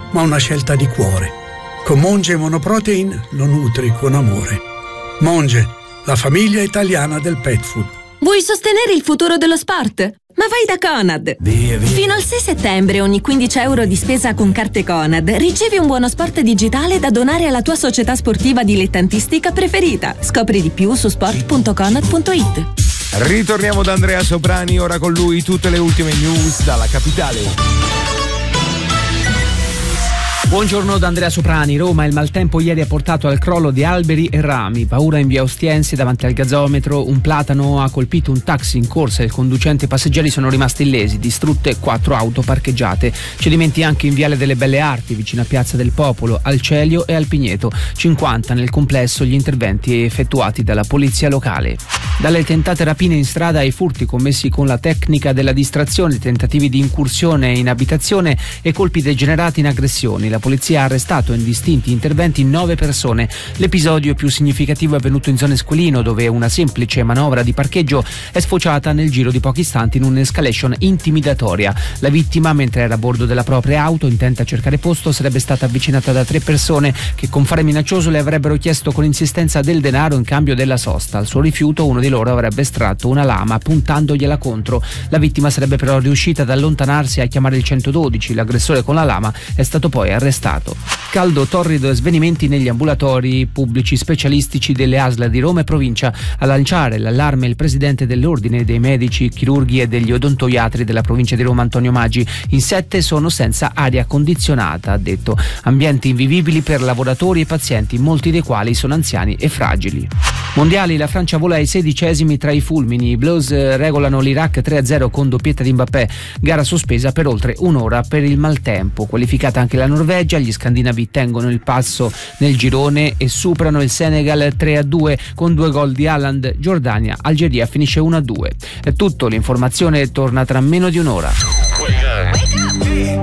ma una scelta di cuore. Con Monge Monoprotein lo nutri con amore. Monge, la famiglia italiana del pet food. Vuoi sostenere il futuro dello sport? Ma vai da Conad! Fino al 6 settembre ogni 15 euro di spesa con carte Conad ricevi un buono sport digitale da donare alla tua società sportiva dilettantistica preferita. Scopri di più su sport.conad.it. Ritorniamo da Andrea Soprani, ora con lui tutte le ultime news dalla capitale. Buongiorno da Andrea Soprani. Roma, il maltempo ieri ha portato al crollo di alberi e rami. Paura in via Ostiense davanti al gazometro. Un platano ha colpito un taxi in corsa. Il conducente e i passeggeri sono rimasti illesi. Distrutte 4 auto parcheggiate. Cedimenti anche in viale delle Belle Arti, vicino a Piazza del Popolo, al Celio e al Pigneto. 50 nel complesso gli interventi effettuati dalla polizia locale. Dalle tentate rapine in strada ai furti commessi con la tecnica della distrazione, tentativi di incursione in abitazione e colpi degenerati in aggressioni. La polizia ha arrestato in distinti interventi 9 persone. L'episodio più significativo è avvenuto in zona Esquilino, dove una semplice manovra di parcheggio è sfociata nel giro di pochi istanti in un'escalation intimidatoria. La vittima, mentre era a bordo della propria auto intenta a cercare posto, sarebbe stata avvicinata da 3 persone che con fare minaccioso le avrebbero chiesto con insistenza del denaro in cambio della sosta. Al suo rifiuto uno di loro avrebbe estratto una lama puntandogliela contro. La vittima sarebbe però riuscita ad allontanarsi e a chiamare il 112. L'aggressore con la lama è stato poi arrestato. Caldo, torrido e svenimenti negli ambulatori pubblici specialistici delle ASL di Roma e provincia. A lanciare l'allarme il presidente dell'ordine dei medici, chirurghi e degli odontoiatri della provincia di Roma, Antonio Maggi. In 7 sono senza aria condizionata, ha detto. Ambienti invivibili per lavoratori e pazienti, molti dei quali sono anziani e fragili. Mondiali, la Francia vola ai 16esimi tra i fulmini. I Blues regolano l'Iraq 3-0 con doppietta di Mbappé. Gara sospesa per oltre un'ora per il maltempo. Qualificata anche la Norvegia, gli scandinavi tengono il passo nel girone e superano il Senegal 3-2 con 2 gol di Haaland. Giordania, Algeria finisce 1-2. È tutto, l'informazione torna tra meno di un'ora.